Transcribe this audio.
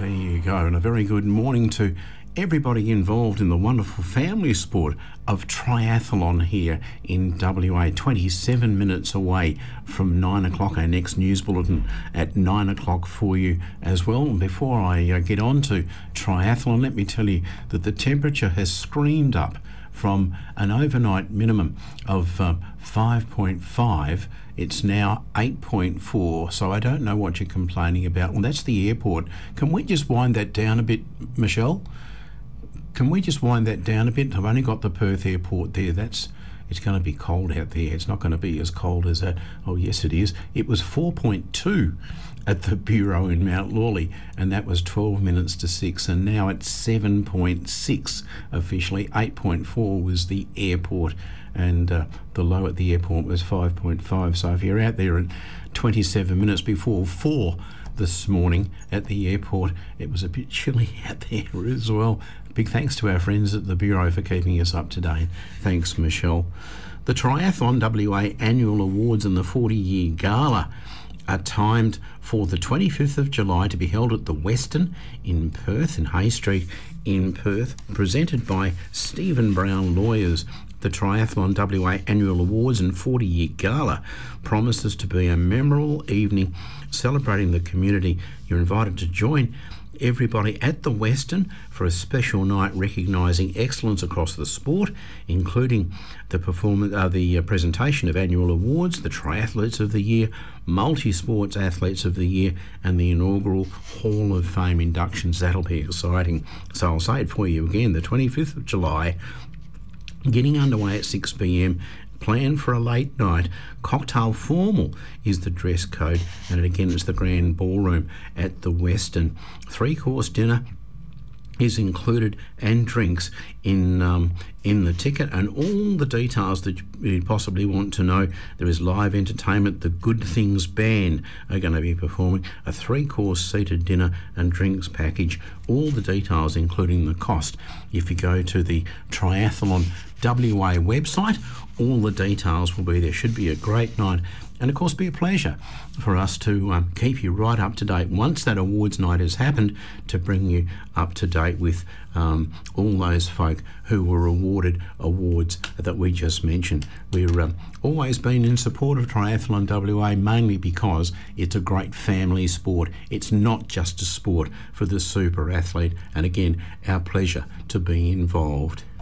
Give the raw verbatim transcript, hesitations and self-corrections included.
you go, and a very good morning to everybody involved in the wonderful family sport of triathlon here in W A. twenty-seven minutes away from nine o'clock, our next news bulletin at nine o'clock for you as well. And before I uh, get on to triathlon, let me tell you that the temperature has screamed up from an overnight minimum of uh, five point five. It's now eight point four, so I don't know what you're complaining about. Well, that's the airport. Can we just wind that down a bit, Michelle? Can we just wind that down a bit? I've only got the Perth airport there. That's It's going to be cold out there. It's not going to be as cold as that. Oh, yes, it is. It was four point two at the Bureau in Mount Lawley, and that was twelve minutes to six, and now it's seven point six officially. eight point four was the airport, and uh, the low at the airport was five point five. So if you're out there at twenty-seven minutes before four this morning at the airport, it was a bit chilly out there as well. Big thanks to our friends at the Bureau for keeping us up to date. Thanks, Michelle. The Triathlon W A Annual Awards and the forty-year Gala are timed for the twenty-fifth of July to be held at the Westin in Perth, in Hay Street in Perth, presented by Stephen Brown Lawyers. The Triathlon W A Annual Awards and forty-year Gala promises to be a memorable evening celebrating the community. You're invited to join everybody at the Westin for a special night recognising excellence across the sport, including the performance, uh, the uh, presentation of annual awards, the Triathletes of the Year, Multi-Sports Athletes of the Year, and the inaugural Hall of Fame inductions. That'll be exciting. So I'll say it for you again, the twenty-fifth of July, getting underway at six p.m, plan for a late night. Cocktail formal is the dress code, and again it's the grand ballroom at the Westin. Three-course dinner is included and drinks in um, in the ticket, and all the details that you possibly want to know. There is live entertainment. The Good Things Band are going to be performing a three-course seated dinner and drinks package. All the details, including the cost, if you go to the Triathlon W A website, all the details will be there. Should be a great night, and of course be a pleasure for us to um, keep you right up to date once that awards night has happened, to bring you up to date with um, all those folk who were awarded awards that we just mentioned. We've um, always been in support of Triathlon W A, mainly because it's a great family sport. It's not just a sport for the super athlete, and again, our pleasure to be involved.